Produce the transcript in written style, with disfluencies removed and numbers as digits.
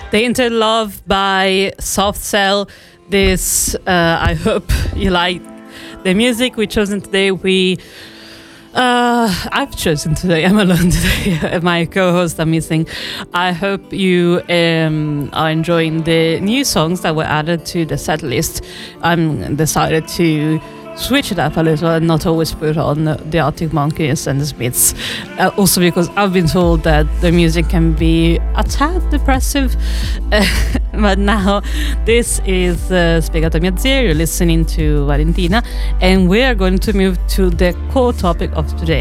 The Inter Love by Soft Cell. This, I hope you like the music we chosen today. I've chosen today. I'm alone today. My co-host are missing. I hope you are enjoying the new songs that were added to the set list. I'm decided to switch it up a little and not always put on the Arctic Monkeys and the Smiths. Also because I've been told that the music can be a tad depressive. But now this is Spiegatemi a Zero. You're listening to Valentina, and we are going to move to the core topic of today.